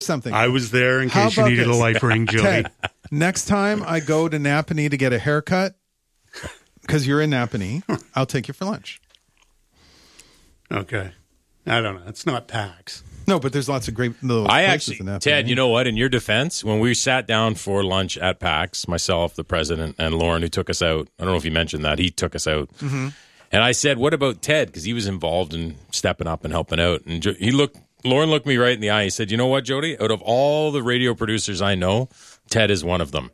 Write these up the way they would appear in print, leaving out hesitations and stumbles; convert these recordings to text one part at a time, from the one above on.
something. I was there in How case you about needed this? a life ring, Jody. Ted, next time I go to Napanee to get a haircut, because you're in Napanee, I'll take you for lunch. Okay. I don't know. It's not PAX. No, but there's lots of great little I places actually, in Napanee. Ted, you know what? In your defense, when we sat down for lunch at PAX, myself, the president, and Lauren, who took us out, I don't know if you mentioned that, he took us out. Mm-hmm. And I said, what about Ted? Because he was involved in stepping up and helping out. And Lauren looked me right in the eye. He said, you know what, Jody? Out of all the radio producers I know, Ted is one of them.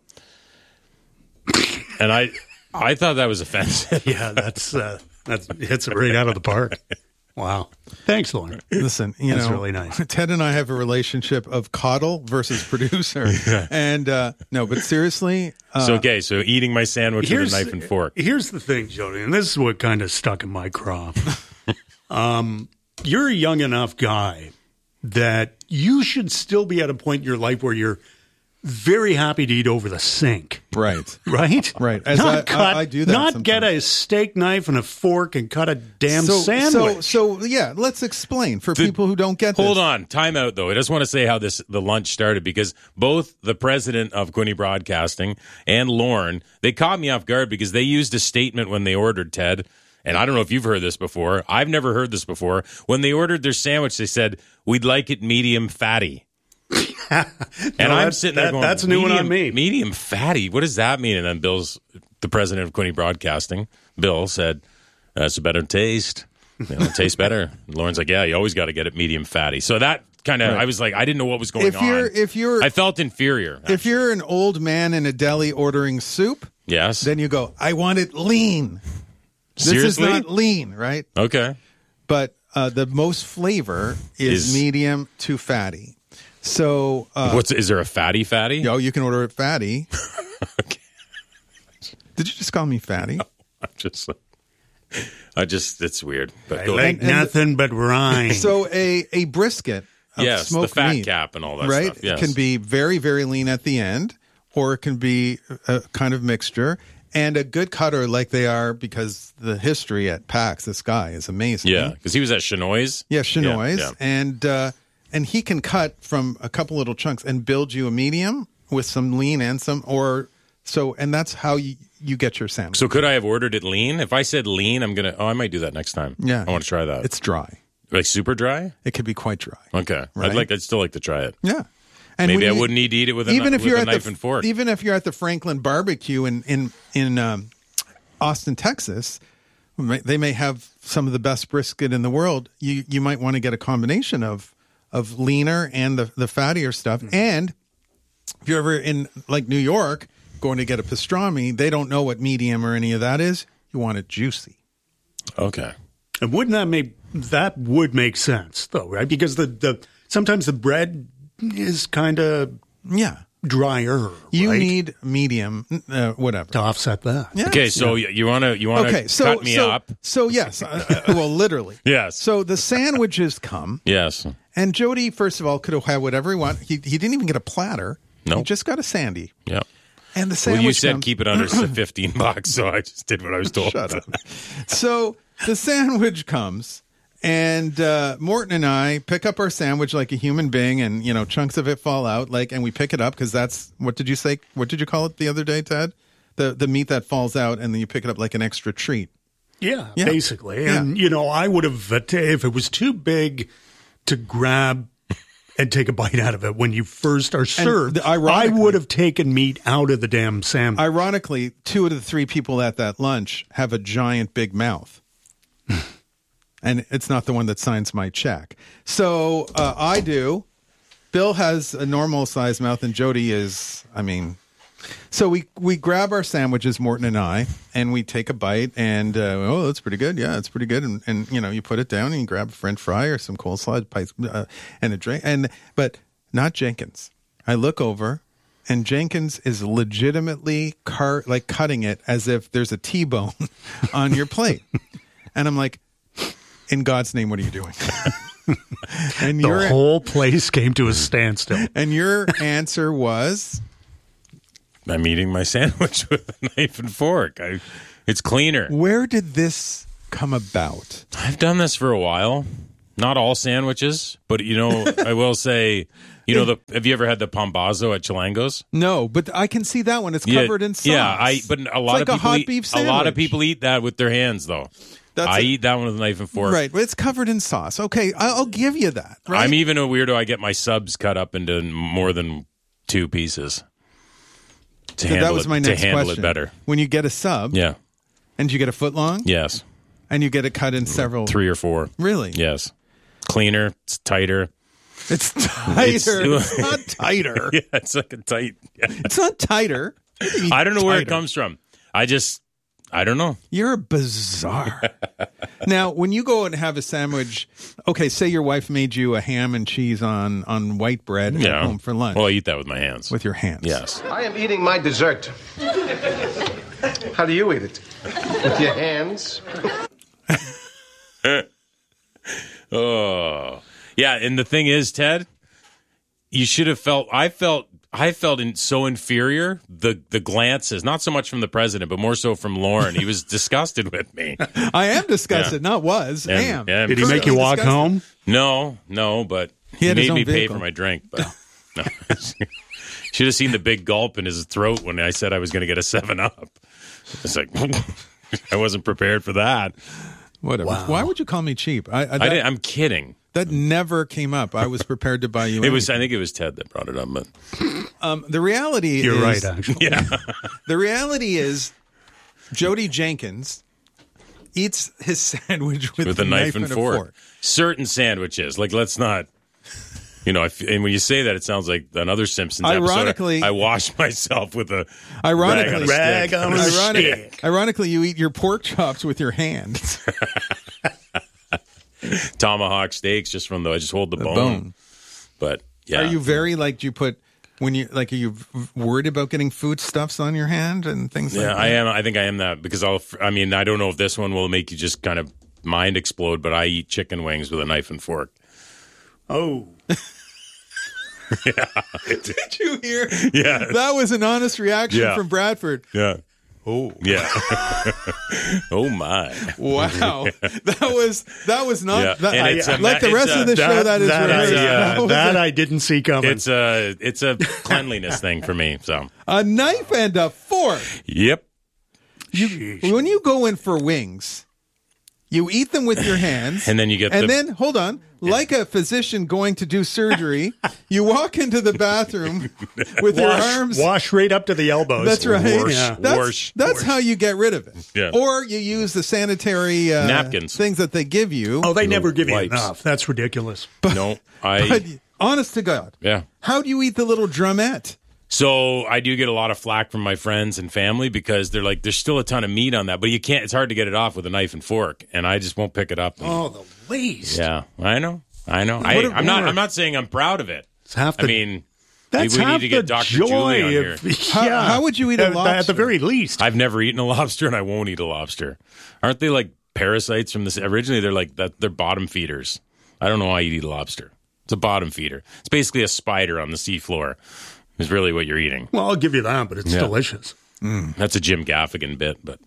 And I thought that was offensive. Yeah, that's hits it right out of the park. Wow. Thanks, Lauren. Listen, That's really nice. Ted and I have a relationship of coddle versus producer. And no, but seriously. So eating my sandwich with a knife and fork. Here's the thing, Jody, and this is what kind of stuck in my craw. You're a young enough guy that you should still be at a point in your life where you're very happy to eat over the sink. Right. Right? Right. As I do that Not sometimes. get a steak knife and a fork and cut a damn sandwich. So yeah, let's explain for people who don't get this. Hold on, time out though. I just want to say how the lunch started because both the president of Quinte Broadcasting and Lauren, they caught me off guard because they used a statement when they ordered, Ted. And I don't know if you've heard this before. I've never heard this before. When they ordered their sandwich, they said, "We'd like it medium fatty." And I'm sitting there going, that's a new one on me. Medium fatty? What does that mean? And then the president of Quinte Broadcasting, Bill, said, that's a better taste. It tastes better. And Lauren's like, yeah, you always got to get it medium fatty. So that kind of, I was like, I didn't know what was going on. I felt inferior. If you're an old man in a deli ordering soup, yes, then you go, I want it lean. Seriously? This is not lean, right? Okay. But the most flavor is medium to fatty. So, is there a fatty? No, you can order it fatty. Okay. Did you just call me fatty? No, it's weird. But I like nothing but rind. So a brisket of smoked the fat meat, cap and all that right? stuff. Yes. It can be very, very lean at the end, or it can be a kind of mixture. And a good cutter like they are, because the history at PAX, this guy is amazing. Yeah, because he was at Chenoy's. Yeah, Chenoy's. Yeah. And he can cut from a couple little chunks and build you a medium with some lean and and that's how you get your sandwich. So could I have ordered it lean? If I said lean, I might do that next time. Yeah. I want to try that. It's dry. Like super dry? It could be quite dry. Okay. Right? I'd still like to try it. Yeah. And maybe I wouldn't need to eat it with a knife and fork. Even if you're at the Franklin Barbecue in Austin, Texas, they may have some of the best brisket in the world. You might want to get a combination of leaner and the fattier stuff. Mm-hmm. And if you're ever in like New York going to get a pastrami, they don't know what medium or any of that is. You want it juicy. Okay. And that would make sense though, right? Because the sometimes the bread is kind of drier. You right? need medium, whatever, to offset that. Yeah. Okay, so you want to cut me up? So yes, well, literally. Yes. So the sandwiches come. Yes. And Jody, first of all, could have had whatever he wanted. He didn't even get a platter. No. He just got a sandy. Yeah. And the sandwich. Well, you said keep it under $15, so I just did what I was told. Shut up. So the sandwich comes. And Morton and I pick up our sandwich like a human being, and chunks of it fall out. And we pick it up because that's what did you say? What did you call it the other day, Ted? The meat that falls out, and then you pick it up like an extra treat. Yeah. Basically. And I would have, if it was too big to grab and take a bite out of it when you first are served, I would have taken meat out of the damn sandwich. Ironically, 2 of the 3 people at that lunch have a giant big mouth. And it's not the one that signs my check. So I do. Bill has a normal sized mouth, and Jody is, So we grab our sandwiches, Morton and I, and we take a bite, and that's pretty good. Yeah, it's pretty good. And you put it down, and you grab a French fry or some coleslaw, and a drink. But not Jenkins. I look over, and Jenkins is legitimately cutting it as if there's a T-bone on your plate, and I'm like, in God's name, what are you doing? And the whole place came to a standstill. And your answer was? I'm eating my sandwich with a knife and fork. It's cleaner. Where did this come about? I've done this for a while. Not all sandwiches, but I will say You know, have you ever had the Pombazo at Chilango's? No, but I can see that one. It's covered in sauce. Yeah, but a lot of people a lot of people eat that with their hands, though. I eat that one with a knife and fork. Right, but it's covered in sauce. Okay, I'll give you that. Right? I'm even a weirdo. I get my subs cut up into more than 2 pieces to handle it better. When you get a sub, and you get a foot long, yes, and you get it cut in several, 3 or 4. Really? Yes, cleaner. It's tighter. It's tighter. It's not tighter. Yeah, it's like a tight. Yeah. It's not tighter. I don't know where it comes from. I don't know. You're bizarre. Now, when you go and have a sandwich, okay, say your wife made you a ham and cheese on white bread at home for lunch. Well, I eat that with my hands. With your hands. Yes. I am eating my dessert. How do you eat it? With your hands? Oh. Yeah, and the thing is, Ted, you should have felt. I felt so inferior. The glances, not so much from the president, but more so from Lauren. He was disgusted with me. I am disgusted. Not was. Am. Yeah, did he make you walk home? No, but he made me pay for my drink. But no. Should have seen the big gulp in his throat when I said I was going to get a 7-Up. It's like I wasn't prepared for that. Whatever. Wow. Why would you call me cheap? I'm kidding. That never came up. I was prepared to buy you. I think it was Ted that brought it up. But the reality You're right, actually. Yeah. The reality is, Jody Jenkins eats his sandwich with a knife and a fork. Certain sandwiches, like let's not. You know, and when you say that, it sounds like another Simpsons episode. I wash myself with a rag on a stick. Ironically, you eat your pork chops with your hands. Tomahawk steaks just from I just hold the bone. But yeah, are you very are you worried about getting foodstuffs on your hand and things like that? Yeah, I am. I think I am that because I don't know if this one will make you just kind of mind explode, but I eat chicken wings with a knife and fork. Oh. Yeah. Did you hear? Yeah. That was an honest reaction from Bradford. Yeah. Oh. Yeah. Oh my. Wow. That was not like the rest of the show that is that I didn't see coming. It's a cleanliness thing for me. So a knife and a fork. Yep. When you go in for wings, you eat them with your hands, and then you get. And then hold on, like a physician going to do surgery, you walk into the bathroom with your arms wash right up to the elbows. That's right. That's how you get rid of it. Yeah. Or you use the sanitary napkins things that they give you. Oh, they never give you enough. That's ridiculous. But honest to God, how do you eat the little drumette? So I do get a lot of flack from my friends and family because they're like, there's still a ton of meat on that, but you can't. It's hard to get it off with a knife and fork, and I just won't pick it up. The waste. Yeah, I know. I'm not saying I'm proud of it. It's half the, that's we need to get Dr. Julie on here. How would you eat a lobster? At the very least. I've never eaten a lobster, and I won't eat a lobster. Aren't they like parasites from this? Originally, they're like that. They're bottom feeders. I don't know why you'd eat a lobster. It's a bottom feeder. It's basically a spider on the seafloor. Is really what you're eating. Well, I'll give you that, but it's delicious. That's a Jim Gaffigan bit, but...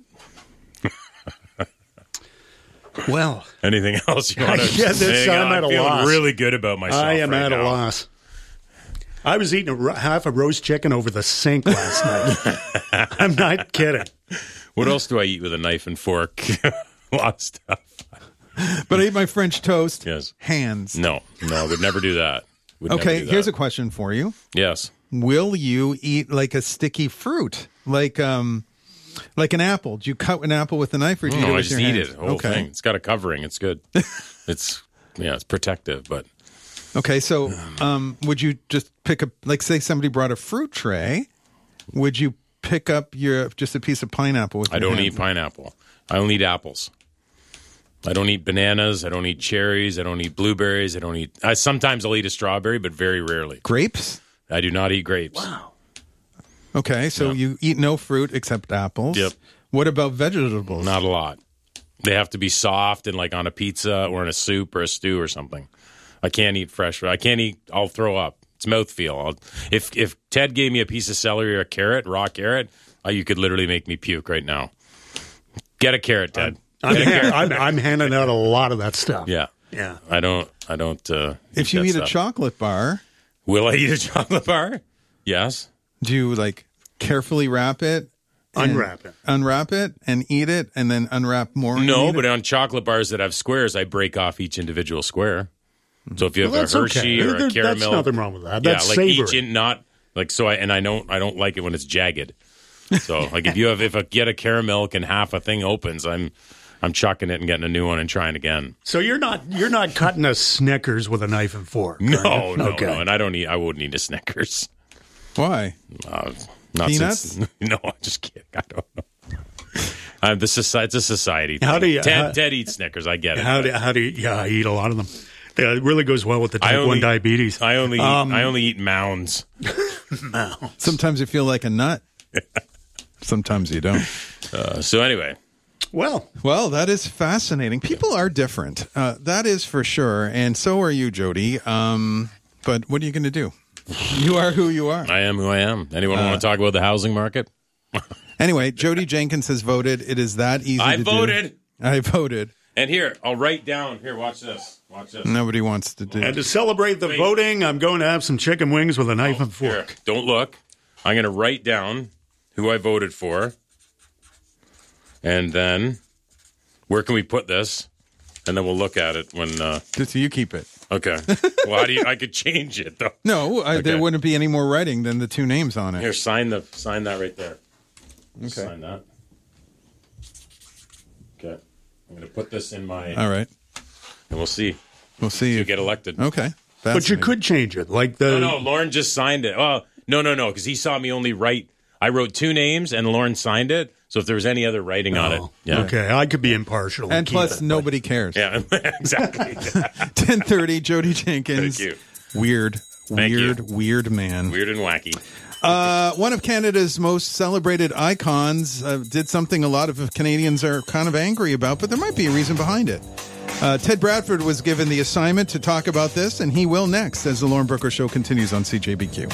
Well... Anything else you want to say? I'm at a loss. I'm really good about myself I am at a loss. I was eating half a roast chicken over the sink last night. I'm not kidding. What else do I eat with a knife and fork? A lot of stuff. But I eat my French toast. Yes. Hands. No, I would never do that. Here's a question for you. Yes. Will you eat like a sticky fruit, like an apple? Do you cut an apple with a knife, or do you do it with your hands? I just eat it. The whole thing. It's got a covering. It's good. It's protective, but okay. So, would you just pick up, like, say somebody brought a fruit tray? Would you pick up just a piece of pineapple with? I don't eat pineapple. I only eat apples. I don't eat bananas. I don't eat cherries. I don't eat blueberries. Sometimes I'll eat a strawberry, but very rarely. Grapes? I do not eat grapes. Wow. Okay, so you eat no fruit except apples. Yep. What about vegetables? Not a lot. They have to be soft and like on a pizza or in a soup or a stew or something. I can't eat fresh. I'll throw up. It's mouthfeel. If Ted gave me a piece of celery or a carrot, raw carrot, you could literally make me puke right now. Get a carrot, Ted. I'm handing out a lot of that stuff. Yeah. I don't. If you eat a chocolate bar, Will I eat a chocolate bar? Yes. Do you like carefully wrap it? Unwrap it. Unwrap it and eat it and then unwrap more? No, but on chocolate bars that have squares, I break off each individual square. So if you have a Hershey or a caramel. There's nothing wrong with that. That's savory. I don't like it when it's jagged. So like if I get a caramel and half a thing opens, I'm chucking it and getting a new one and trying again. So you're not cutting a Snickers with a knife and fork. No, and I wouldn't eat a Snickers. Why? Not Peanuts? No, I'm just kidding. I don't know. It's a society thing. How do you? Ted eats Snickers. I get it. How do you? Yeah, I eat a lot of them. Yeah, it really goes well with the type 1 diabetes. I only eat mounds. Sometimes you feel like a nut. Sometimes you don't. So anyway. Well, that is fascinating. People are different. That is for sure. And so are you, Jody. But what are you going to do? You are who you are. I am who I am. Anyone want to talk about the housing market? Anyway, Jody Jenkins has voted. It is that easy to do. I voted. And here, I'll write down. Here, watch this. Nobody wants to do. And to celebrate the voting, I'm going to have some chicken wings with a knife and fork. Here, don't look. I'm going to write down who I voted for. And then, where can we put this? And then we'll look at it when... So you keep it. Okay. Well, I could change it, though. No, there wouldn't be any more writing than the 2 names on it. Here, sign that right there. Okay. Sign that. Okay. I'm going to put this in my... All right. And we'll see. We'll see. You get elected. Okay. But you could change it. No, Lauren just signed it. Well, no, because he saw me only write... I wrote 2 names, and Lauren signed it. So if there was any other writing on it. Yeah. Okay, I could be impartial. And plus, nobody cares. Yeah, exactly. 10:30, Jody Jenkins. Thank you. Weird man. Weird and wacky. One of Canada's most celebrated icons did something a lot of Canadians are kind of angry about, but there might be a reason behind it. Ted Bradford was given the assignment to talk about this, and he will next as the Lauren Brooker Show continues on CJBQ.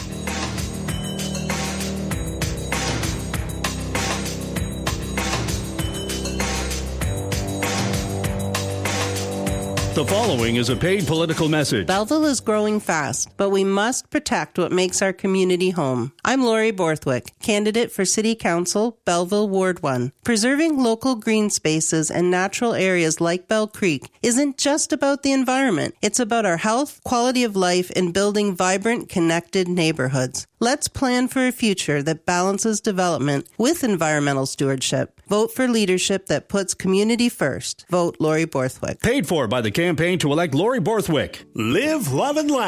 The following is a paid political message. Belleville is growing fast, but we must protect what makes our community home. I'm Lori Borthwick, candidate for City Council, Belleville Ward 1. Preserving local green spaces and natural areas like Bell Creek isn't just about the environment. It's about our health, quality of life, and building vibrant, connected neighborhoods. Let's plan for a future that balances development with environmental stewardship. Vote for leadership that puts community first. Vote Lori Borthwick. Paid for by the campaign to elect Lori Borthwick. Live, love, and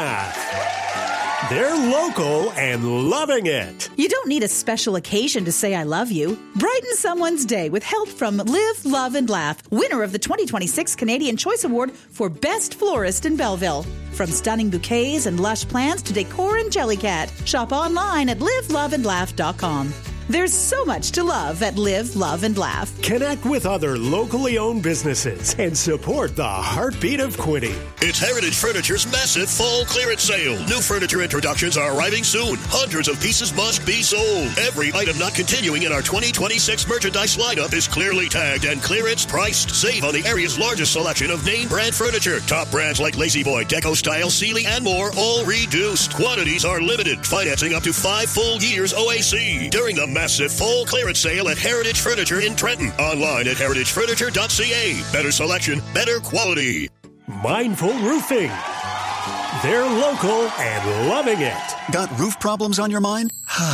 laugh. They're local and loving it. You don't need a special occasion to say I love you. Brighten someone's day with help from Live, Love, and Laugh, winner of the 2026 Canadian Choice Award for Best Florist in Belleville. From stunning bouquets and lush plants to decor and Jellycat, shop online at liveloveandlaugh.com. There's so much to love at Live, Love, and Laugh. Connect with other locally owned businesses and support the heartbeat of Quinte. It's Heritage Furniture's massive fall clearance sale. New furniture introductions are arriving soon. Hundreds of pieces must be sold. Every item not continuing in our 2026 merchandise lineup is clearly tagged and clearance priced. Save on the area's largest selection of name brand furniture. Top brands like Lazy Boy, Deco Style, Sealy, and more, all reduced. Quantities are limited. Financing up to 5 full years OAC. During the massive fall clearance sale at Heritage Furniture in Trenton. Online at heritagefurniture.ca. Better selection, better quality. Mindful Roofing. They're local and loving it. Got roof problems on your mind?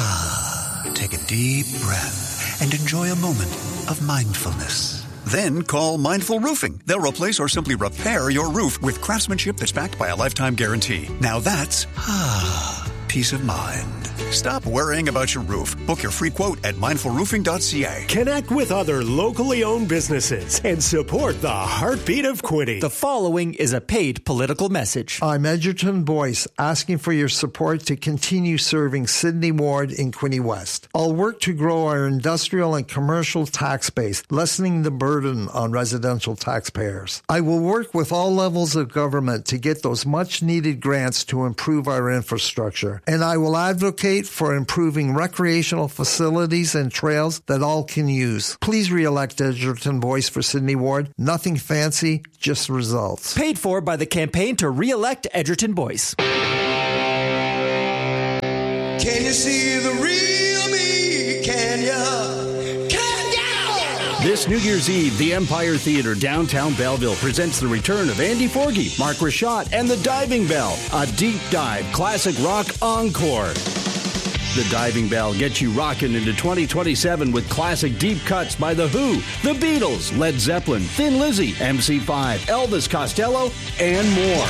Take a deep breath and enjoy a moment of mindfulness. Then call Mindful Roofing. They'll replace or simply repair your roof with craftsmanship that's backed by a lifetime guarantee. Now that's peace of mind. Stop worrying about your roof. Book your free quote at mindfulroofing.ca. Connect with other locally owned businesses and support the heartbeat of Quinte. The following is a paid political message. I'm Edgerton Boyce, asking for your support to continue serving Sydney Ward in Quinte West. I'll work to grow our industrial and commercial tax base, lessening the burden on residential taxpayers. I will work with all levels of government to get those much-needed grants to improve our infrastructure, and I will advocate for improving recreational facilities and trails that all can use. Please re-elect Edgerton Boyce for Sydney Ward. Nothing fancy, just results. Paid for by the campaign to re-elect Edgerton Boyce. Can you see the real me? Can you? Can you? This New Year's Eve, the Empire Theater, downtown Belleville, presents the return of Andy Forgey, Mark Rashad, and the Diving Bell, a deep dive classic rock encore. The Diving Bell gets you rocking into 2027 with classic deep cuts by The Who, The Beatles, Led Zeppelin, Thin Lizzy, MC5, Elvis Costello, and more.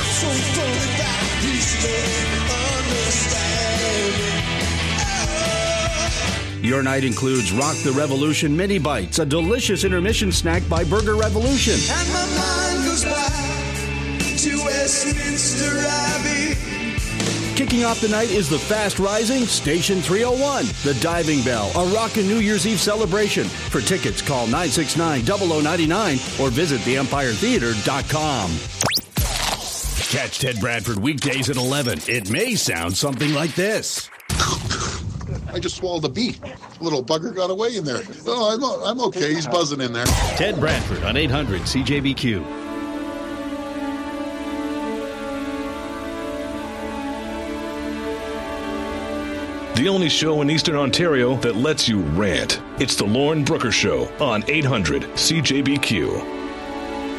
Your night includes Rock the Revolution Mini Bites, a delicious intermission snack by Burger Revolution. And my mind goes back to Westminster Abbey. Kicking off the night is the fast-rising Station 301, the Diving Bell, a rockin' New Year's Eve celebration. For tickets, call 969-0099 or visit theempiretheater.com. Catch Ted Bradford weekdays at 11. It may sound something like this. I just swallowed a bee. Little bugger got away in there. Oh, I'm okay. He's buzzing in there. Ted Bradford on 800 CJBQ. The only show in Eastern Ontario that lets you rant. It's the Lauren Brooker Show on 800 CJBQ.